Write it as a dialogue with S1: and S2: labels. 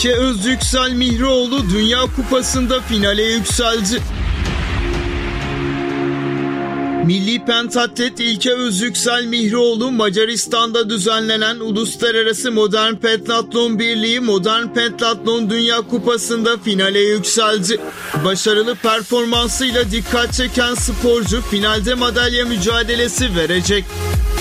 S1: Özyüksel Mihroğlu Dünya Kupası'nda finale yükseldi. Milli pentatlet İlke Özyüksel Mihroğlu, Macaristan'da düzenlenen Uluslararası Modern Pentatlon Birliği Modern Pentatlon Dünya Kupası'nda finale yükseldi. Başarılı performansıyla dikkat çeken sporcu finalde madalya mücadelesi verecek.